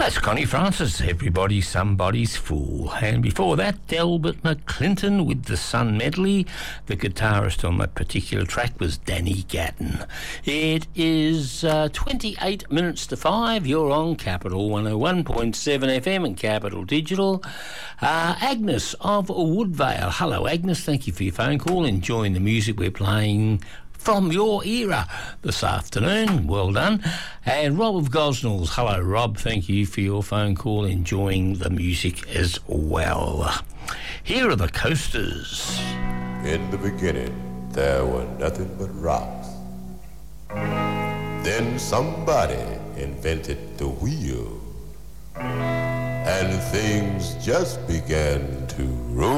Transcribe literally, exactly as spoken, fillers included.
That's Connie Francis, Everybody's Somebody's Fool. And before that, Delbert McClinton with the Sun Medley. The guitarist on that particular track was Danny Gatton. It is uh, twenty-eight minutes to five. You're on Capital one oh one point seven F M and Capital Digital. Uh, Agnes of Woodvale. Hello, Agnes. Thank you for your phone call. Enjoying the music we're playing from your era this afternoon. Well done. And Rob of Gosnells. Hello, Rob. Thank you for your phone call. Enjoying the music as well. Here are the Coasters. In the beginning, there were nothing but rocks. Then somebody invented the wheel, and things just began to roll.